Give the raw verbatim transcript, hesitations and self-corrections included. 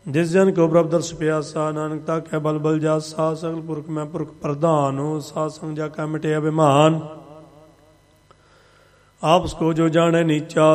जिस जन को प्रभ दर्श प्यासा नानक ताकै बल बल जासा सगल पुरख मैं पुरख प्रधान साध संग जाकै मिटे अभिमान आपस को जो जाने नीचा